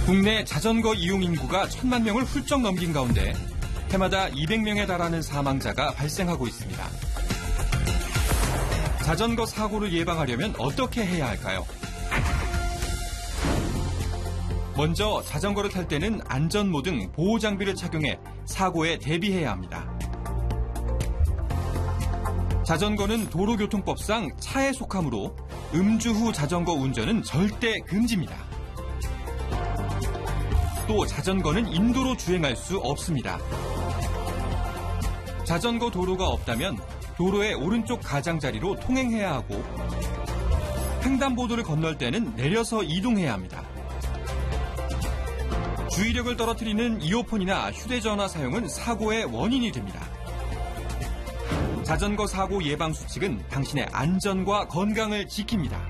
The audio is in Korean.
국내 자전거 이용 인구가 1,000만 명을 훌쩍 넘긴 가운데 해마다 200명에 달하는 사망자가 발생하고 있습니다. 자전거 사고를 예방하려면 어떻게 해야 할까요? 먼저 자전거를 탈 때는 안전모 등 보호장비를 착용해 사고에 대비해야 합니다. 자전거는 도로교통법상 차에 속하므로 음주 후 자전거 운전은 절대 금지입니다. 또 자전거는 인도로 주행할 수 없습니다. 자전거 도로가 없다면 도로의 오른쪽 가장자리로 통행해야 하고 횡단보도를 건널 때는 내려서 이동해야 합니다. 주의력을 떨어뜨리는 이어폰이나 휴대전화 사용은 사고의 원인이 됩니다. 자전거 사고 예방 수칙은 당신의 안전과 건강을 지킵니다.